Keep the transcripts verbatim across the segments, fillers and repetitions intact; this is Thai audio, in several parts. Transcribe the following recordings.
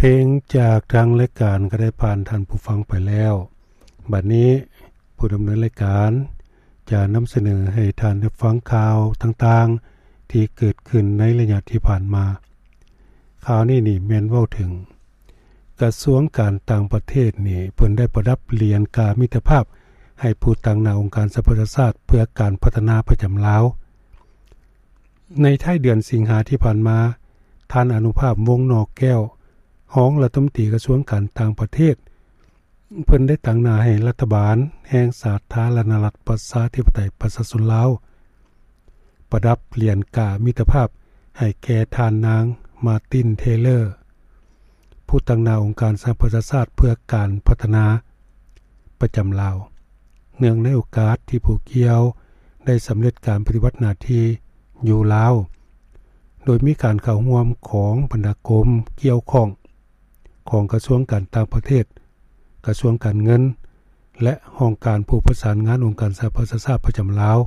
เพลงจากทางรายการก็ได้ผ่านท่านผู้ฟังไปแล้วบัดนี้ผู้ดำเนินรายการจะนำเสนอให้ท่านได้ฟังข่าวต่างๆที่เกิดขึ้นในระยะที่ผ่านมาข่าวนี้นี่แม่นเว้าถึงกระทรวงการต่างประเทศนี่เพิ่นได้ประดับเหรียญกามิตรภาพให้ผู้ตั้งหน้าองค์การสหประชาชาติเพื่อการพัฒนาประจำลาวในท้ายเดือนสิงหาที่ผ่านมาท่านอนุภาพวงศ์นอกแก้วรองรัฐมนตรีกระทรวงการต่างประเทศเพิ่นได้ตั้งหน้าให้รัฐบาลแห่งสาธารณรัฐประชาธิปไตยประชาชนลาวประดับเหรียญกามิตรภาพให้แก่ท่านนางมาร์ตินเทเลอร์ผู้ตั้งหน้าองค์การสหประชาชาติเพื่อการพัฒนาประจำลาวเนื่องในโอกาสที่ผู้เกี่ยวได้สำเร็จการปฏิบัติหน้าที่อยู่ลาวโดยมีการเข้าร่วมของบรรดากรมเกี่ยวข้องของกระทรวงการต่างประเทศกระทรวงการเงินและห้องการผู้ประสานงานองค์การสหประชาชาติประจำลาว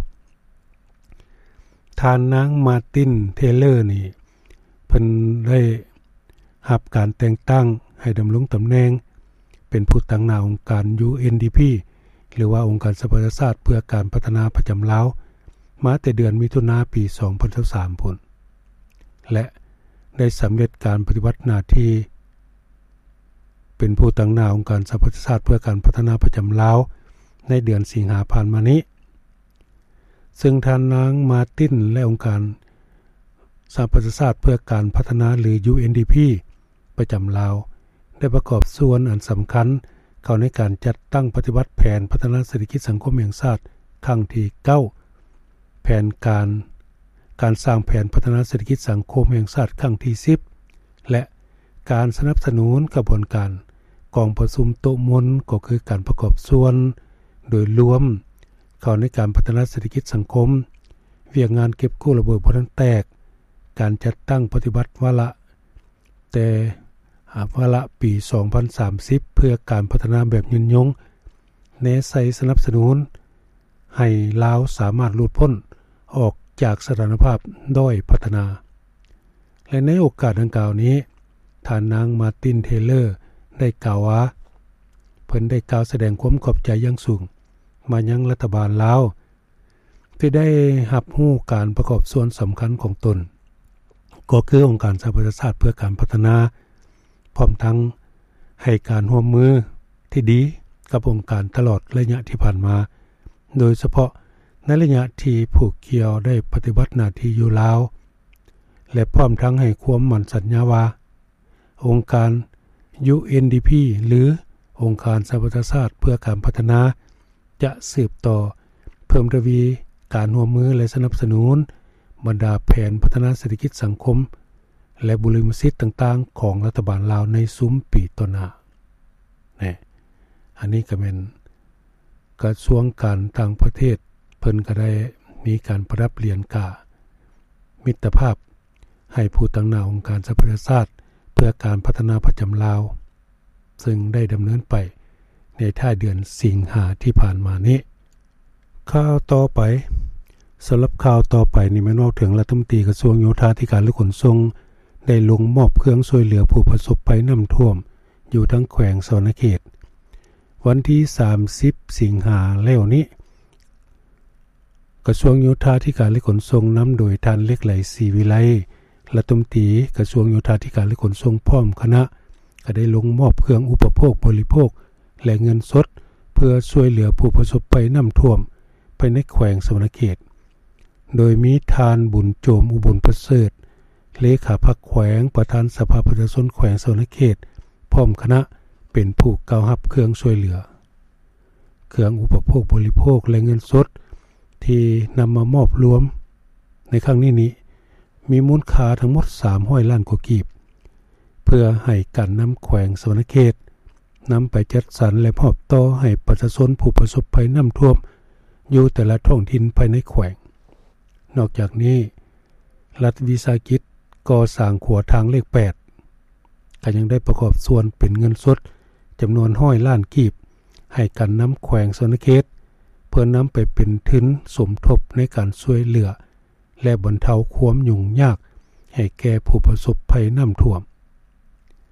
ท่านนางมาร์ตินเทเลอร์นี่เพิ่นได้รับการแต่งตั้งให้ดำรงตำแหน่งเป็นผู้ตั้งหน้าองค์การ ยู เอ็น ดี พี หรือว่าองค์การสหประชาชาติเพื่อการพัฒนาประจำลาวมาแต่เดือนมิถุนายนปีสองพันสิบสามพุ่นและได้สำเร็จการปฏิบัติหน้าที่เป็นผู้ตั้งหน้าองค์การสหประชาชาติเพื่อการพัฒนาประจำลาวในเดือนสิงหาคมผ่านมานี้ซึ่งท่านนางมาร์ตินและองค์การสหประชาชาติเพื่อการพัฒนาหรือ ยู เอ็น ดี พี ประจำลาวได้ประกอบส่วนอันสำคัญเข้าในการจัดตั้งปฏิบัติแผนพัฒนาเศรษฐกิจสังคมแห่งชาติครั้งที่เก้าแผนการการสร้างแผนพัฒนาเศรษฐกิจสังคมแห่งชาติครั้งที่สิบและการสนับสนุนกระบวนการกองประชุมโต๊ะมนก็คือการประกอบส่วนโดยรวมเข้าในการพัฒนาเศรษฐกิจสังคมเวียกงานเก็บกู้ระเบิดบ่ทันแตกการจัดตั้งปฏิบัติวาระแต่วาระปีสองพันสามสิบเพื่อการพัฒนาแบบยืนยงแนใส่สนับสนุนให้ลาวสามารถหลุดพ้นออกจากสถานภาพด้อยพัฒนาและในโอกาสดังกล่าวนี้ท่านนางมาร์ตินเทเลอร์ได้กล่าวว่าเพิ่นได้กล่าวแสดงความขอบใจอย่างสูงมายังรัฐบาลลาวที่ได้รับรู้การประกอบส่วนสำคัญของตนก็คือองค์การสหประชาชาติเพื่อการพัฒนาพร้อมทั้งให้การร่วมมือที่ดีกับองค์การตลอดระยะที่ผ่านมาโดยเฉพาะในระยะที่ผู้เกี่ยวได้ปฏิบัติหน้าที่อยู่ลาวและพร้อมทั้งให้ความมั่นสัญญาว่าองค์การ ยู เอ็น ดี พี หรือองค์การสหประชาชาติเพื่อการพัฒนาจะสืบต่อเพิ่มทวีการร่วมมือและสนับสนุนบรรดาแผนพัฒนาเศรษฐกิจสังคมและบุริมสิทธิ์ต่างๆของรัฐบาลลาวในซุ้มปีต่อหน้านี่อันนี้ก็เป็นกระทรวงการต่างประเทศเพิ่นก็ได้มีการประดับเหรียญกามิตรภาพให้ผู้ตั้งหน้าองค์การสหประชาชาติเพื่อการพัฒนาประจำลาวซึ่งได้ดำเนินไปในท้ายเดือนสิงหาคมที่ผ่านมานี้ข่าวต่อไปสำหรับข่าวต่อไปนี่แม่นว่าถึงรัฐมนตรีกระทรวงโยธาธิการและขนส่งได้ลงมอบเครื่องช่วยเหลือผู้ประสบภัยน้ำท่วมอยู่ทั้งแขวงสวรรณเขตวันที่สามสิบสิงหาคมแล้วนี้กระทรวงโยธาธิการและขนส่งนำโดยท่านเล็กไหลศรีวิไลรัฐมนตรีกระทรวงโยธาธิการและขนส่งพร้อมคณะก็ได้ลงมอบเครื่องอุปโภคบริโภคและเงินสดเพื่อช่วยเหลือผู้ประสบภัยน้ำท่วมไปในแขวงสวรรณเขตโดยมีทานบุญโจมอุบลประเสริฐเลขาพรรคแขวงประธานสภาประชาชนแขวงสวรรณเขตพร้อมคณะเป็นผู้กล่าวรับเครื่องช่วยเหลือเครื่องอุปโภคบริโภคและเงินสดที่นำมามอบรวมในครั้งนี้นี้มีมูลค่าทั้งหมดสามร้อยล้านกว่ากีบเพื่อให้การนำแขวงสวรรณเขตนำไปจัดสรรและมอบต่อให้ประชาชนผู้ประสบภัยน้ำท่วมอยู่แต่ละท้องถิ่นภายในแขวงนอกจากนี้รัฐวิสาหกิจก่อสร้างขัวทางเลขแปดก็ยังได้ประกอบส่วนเป็นเงินสดจำนวนร้อยล้านกีบให้การนำแขวงสวรรณเขตเพื่อนำไปเป็นทุนสมทบในการช่วยเหลือและบรรเทาความยุ่งยากให้แก่ผู้ประสบภัยน้ำท่วม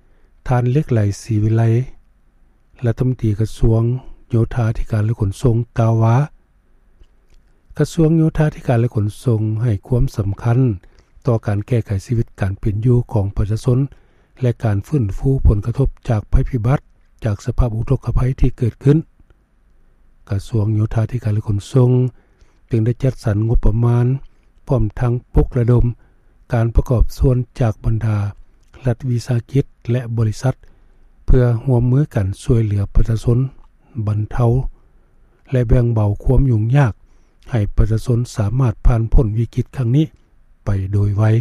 ท่านเล็กไหลศรีวิไลรัฐมนตรีกระทรวงโยธาธิการและขนส่งกล่าวว่ากระทรวงโยธาธิการและขนส่งให้ความสำคัญต่อการแก้ไขชีวิตการเป็นอยู่ของประชาชนและการฟื้นฟูผลกระทบจากภัยพิบัติจากสภาพอุทกภัยที่เกิดขึ้นกระทรวงโยธาธิการและขนส่งจึงได้จัดสรรงบประมาณพร้อมทั้งปลุกระดมการประกอบส่วนจากบรรดารัฐวิสาหกิจและบริษัทเพื่อร่วมมือกันช่วยเหลือประชาชนบรรเทาและแบ่งเบาความยุ่งยากให้ประชาชนสามารถผ่านพ้นวิกฤตครั้งนี้ไปโดยไว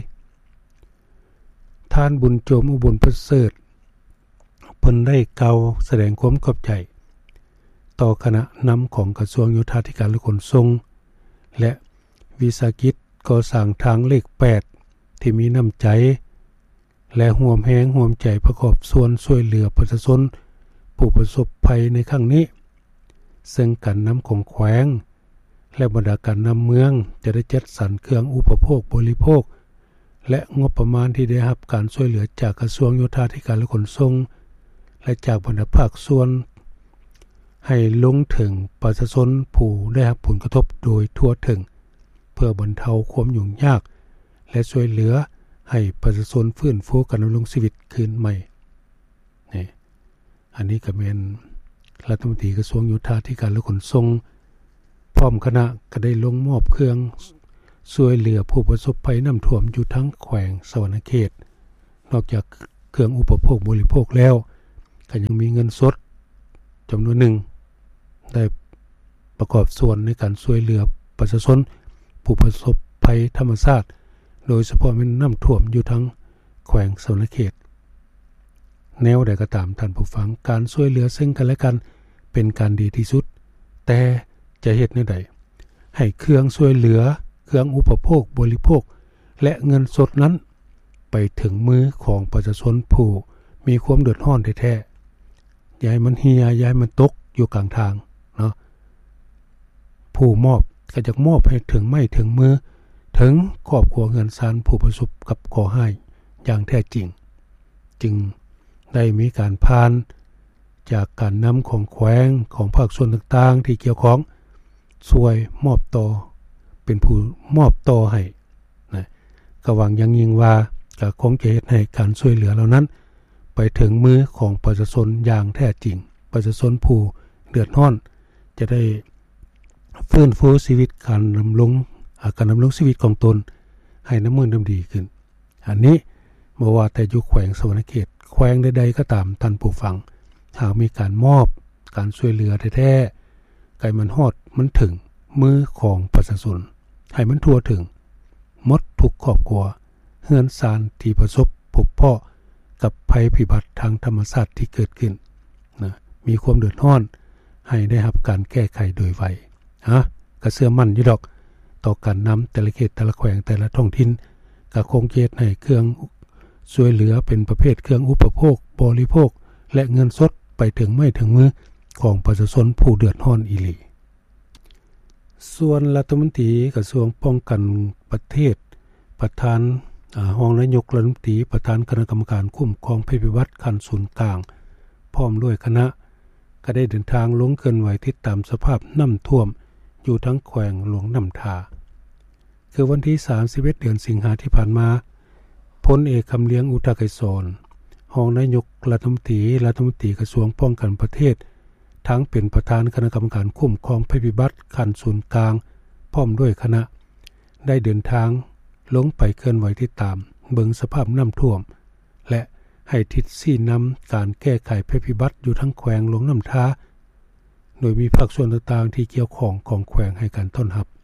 ท่านบุญโจมอุบลประเสริฐเพิ่นได้กล่าวแสดงความขอบใจต่อคณะนำของกระทรวงโยธาธิการและขนส่งและวิสาหกิจก่อสร้างทางเลขแปดที่มีน้ำใจและร่วมแรงร่วมใจประกอบส่วนช่วยเหลือประชาชนผู้ประสบภัยในครั้งนี้ซึ่งการนำของแขวงและบรรดาการนำเมืองจะได้จัดสรรเครื่องอุปโภคบริโภคและงบประมาณที่ได้รับการช่วยเหลือจากกระทรวงโยธาธิการและขนส่งและจากบรรดาภาคส่วนให้ลงถึงประชาชนผู้ได้รับผลกระทบโดยทั่วถึงเพื่อบรรเทาความยุ่งยากและช่วยเหลือให้ประชาชนฟื้นฟูการดำรงชีวิตคืนใหม่นี่อันนี้ก็เป็นรัฐมนตรีกระทรวงโยธาธิการและขนส่งพร้อมคณะก็ได้ลงมอบเครื่องช่วยเหลือผู้ประสบภัยน้ำท่วมอยู่ทั้งแขวงสวรรณเขตนอกจากเครื่องอุปโภคบริโภคแล้วก็ยังมีเงินสดจำนวนหนึ่งได้ประกอบส่วนในการช่วยเหลือประชาชนผู้ประสบภัยธรรมชาติโดยเฉพาะเป็นน้ำท่วมอยู่ทั้งแขวงสวรรณเขตแนวใดก็ตามท่านผู้ฟังการช่วยเหลือซึ่งกันและกันเป็นการดีที่สุดแต่จะเฮ็ดแนวใดให้เครื่องช่วยเหลือเครื่องอุปโภคบริโภคและเงินสดนั้นไปถึงมือของประชาชนผู้มีความเดือดร้อนแท้ๆอย่าให้มันเหี่ยอย่าให้มันตกอยู่กลางทางเนาะผู้มอบก็จะมอบให้ถึงไม่ถึงมือถึงครอบครัวเงินซานผู้ประสบกับก่อให้อย่างแท้จริงจึงได้มีการผ่านจากการนำของแขวงของภาคส่วนต่างๆที่เกี่ยวข้องช่วยมอบต่อเป็นผู้มอบต่อให้นะก็หวังอย่างยิ่งว่าก็คงจะเฮ็ดให้การช่วยเหลือเหล่านั้นไปถึงมือของประชาชนอย่างแท้จริงประชาชนผู้เดือดร้อนจะได้ฟื้นฟูชีวิตการดำรงการดำรงชีวิตของตนให้น้ำมือน้ำดีขึ้นอันนี้บ่ว่าแต่อยู่แขวงสวรรณเขตแขวงใดๆก็ตามท่านผู้ฟังหากมีการมอบการช่วยเหลือแท้ๆไกมันฮอดมันถึงมือของประชาชนให้มันทั่วถึงหมดทุกครอบครัวเฮือนซานที่ประสบพบเพาะกับภัยพิบัติทางธรรมชาติที่เกิดขึ้นนะมีความเดือดร้อนให้ได้รับการแก้ไขโดยไวฮะก็เชื่อมั่นอยู่ดอกต่อการนำแต่ละเขตแต่ละแขวงแต่ละท้องถิ่นก็คงเฮ็ดให้เครื่องช่วยเหลือเป็นประเภทเครื่องอุปโภคบริโภคและเงินสดไปถึงไม่ถึงมือของประชาชนผู้เดือดร้อนอีหลีส่วนรัฐมนตรีกระทรวงป้องกันประเทศประธานรองนายกรัฐมนตรีประธานคณะกรรมการคุ้มครองภัยพิบัติขั้นศูนย์กลางพร้อมด้วยคณะก็ได้เดินทางลงเคลื่อนไหวติดตามสภาพน้ำท่วมอยู่ทั้งแขวงหลวงน้ำทาคือวันที่สามสิบเอ็ดเดือนสิงหาที่ผ่านมาพลเอกคำเลี้ยงอุทาไกรสอนรองนายกรัฐมนตรีรัฐมนตรีกระทรวงป้องกันประเทศทั้งเป็นประธานคณะกรรมการคุ้มครองภัยพิบัติขั้นศูนย์กลางพร้อมด้วยคณะได้เดินทางลงไปเคลื่อนไหวติดตามเบิ่งสภาพน้ำท่วมและให้ทิศชี้นำการแก้ไขภัยพิบัติอยู่ทั้งแขวงหลวงน้ำทาโดยมีภาคส่วนต่างๆที่เกี่ยวข้องของแขวงให้การต้อนรับ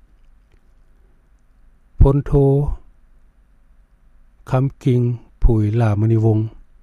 พลโทคำกิงผุยลามณีวงศ์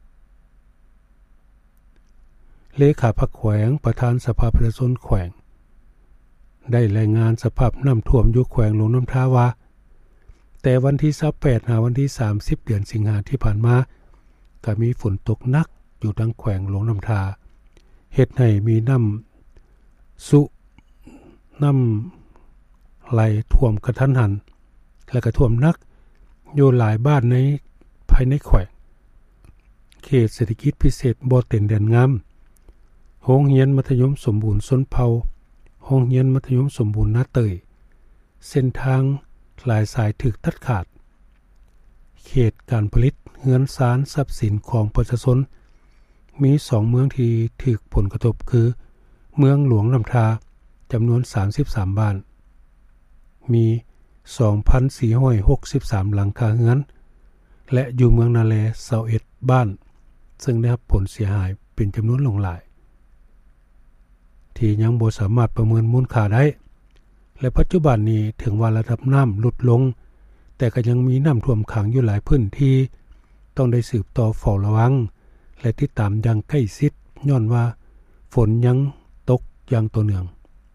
เลขาพรรคแขวงประธานสภาประชาชนแขวงได้รายงานสภาพน้ำท่วมอยู่แขวงหลวงน้ำทาว่าแต่วันที่ยี่สิบแปดหาวันที่สามสิบเดือนสิงหาที่ผ่านมาก็มีฝนตกหนักอยู่ทั้งแขวงหลวงน้ำทาเฮ็ดให้มีน้ำสุน้ำไหลท่วมกระทันหันและก็ท่วมหนักอยู่หลายบ้านในภายในแขวงเขตเศรษฐกิจพิเศษบ่เต็นแดนงามโรงเรียนมัธยมสมบูรณ์ชนเผ่าโรงเรียนมัธยมสมบูรณ์นาเตยเส้นทางหลายสายถูกตัดขาดเขตการผลิตเฮือนศาลทรัพย์สินของประชาชนมีสองเมืองที่ถูกผลกระทบคือเมืองหลวงลำทาจำนวนสามสิบสามบ้านมี สองพันสี่ร้อยหกสิบสาม หลังคาเรือนและอยู่เมืองนาแลยี่สิบเอ็ดบ้านซึ่งได้รับผลเสียหายเป็นจำนวนหลงหลายที่ยังบ่สามารถประเมินมูลค่าได้และปัจจุบันนี้ถึงว่าระดับน้ำลดลงแต่ก็ยังมีน้ำท่วมขังอยู่หลายพื้นที่ต้องได้สืบต่อเฝ้าระวังและติดตามอย่างใกล้ชิดย้อนว่าฝนยังตกอย่างต่อเนื่อง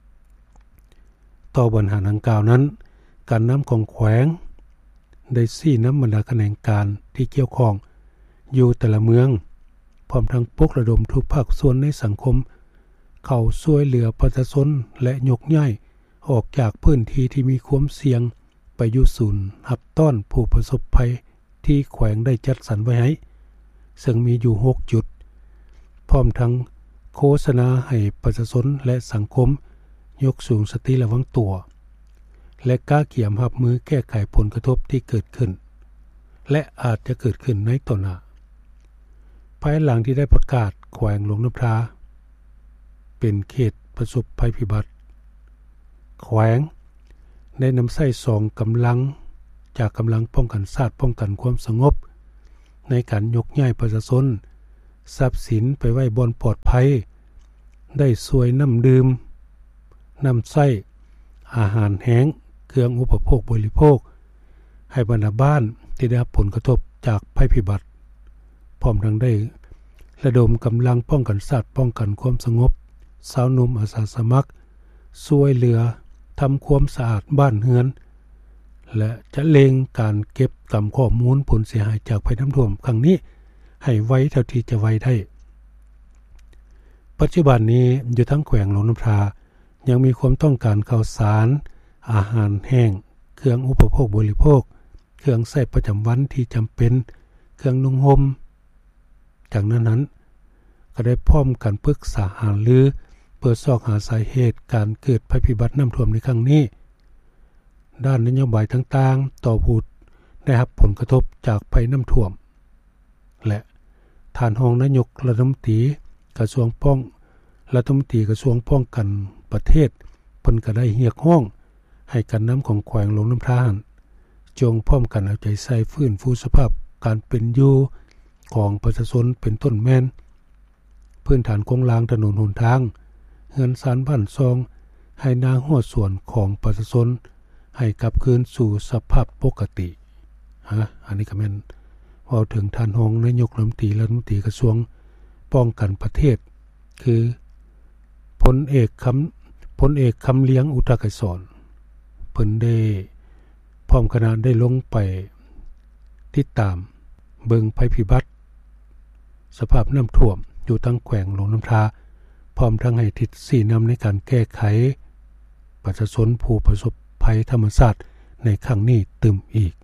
ต่อปัญหาดังกล่าวนั้นการนำของแขวงได้ชี้นำบรรดาคณะการที่เกี่ยวข้องอยู่แต่ละเมืองพร้อมทั้งปลุกระดมทุกภาคส่วนในสังคมเข้าช่วยเหลือประชาชนและยกย้ายออกจากพื้นที่ที่มีความเสี่ยงไปอยู่ศูนย์รับต้อนผู้ประสบภัยที่แขวงได้จัดสรรไว้ให้ซึ่งมีอยู่หกจุดพร้อมทั้งโฆษณาให้ประชาชนและสังคมยกสูงสติระวังตัวและกล้าเกี่ยมรับมือแก้ไขผลกระทบที่เกิดขึ้นและอาจจะเกิดขึ้นในต่อหน้าภายหลังที่ได้ประกาศแขวงหลวงน้ำทาเป็นเขตประสบภัยพิบัติแขวงได้นำใช้สองกำลังจากกำลังป้องกันชาติป้องกันความสงบในการยกย้ายประชาชนทรัพย์สินไปไว้บนปลอดภัยได้ช่วยน้ำดื่มน้ำใช้อาหารแห้งเครื่องอุปโภคบริโภคให้บรรดาบ้านที่ได้รับผลกระทบจากภัยพิบัติพร้อมทั้งได้ระดมกำลังป้องกันชาติป้องกันความสงบสาวหนุ่มอาสาสมัครช่วยเหลือทำความสะอาดบ้านเรือนและจะเล็งการเก็บกำข้อมูลผลเสียหายจากภัยน้ำท่วมครั้งนี้ให้ไว้เท่าที่จะไว้ได้ปัจจุบันนี้อยู่ทั้งแขวงหลวงน้ำทายังมีความต้องการข้าวสารอาหารแห้งเครื่องอุปโภคบริโภคเครื่องใช้ประจำวันที่จำเป็นเครื่องนุ่งห่มจากนั้นนั้นก็ได้พร้อมกันปรึกษาหารือเพื่อซอกหาสาเหตุการเกิดภัยพิบัติน้ำท่วมในครั้งนี้ด้านนโยบายต่างๆต่อผู้ได้รับผลกระทบจากภัยน้ำท่วมและท่านรองนายกรัฐมนตรีกระทรวงป้องรัฐมนตรีกระทรวงป้องกันประเทศเพิ่นก็ได้เรียกร้องให้การนำของแขวงหลวงน้ำทาจงพร้อมกันเอาใจใส่ฟื้นฟูสภาพการเป็นอยู่ของประชาชนเป็นต้นแม่นพื้นฐานโครงสร้างถนนหนทางเฮือนศาลบ้านซองให้นาหัวส่วนของประชาชนให้กลับคืนสู่สภาพปกติฮะอันนี้ก็แม่นเว้าถึงท่านรองนายกรัฐมนตรีรัฐมนตรีกระทรวงป้องกันประเทศคือพลเอกคำพลเอกคำเลี้ยงอุทกศรเพิ่นได้พร้อมคณะได้ลงไปติดตามเบิ่งภัยพิบัติสภาพน้ำท่วมอยู่ทั้งแขวงหลวงน้ำทาพร้อมทั้งให้ทิศชี้นำในการแก้ไขประชาชนผู้ประสบภัยธรรมชาติในครั้งนี้ตึมอีก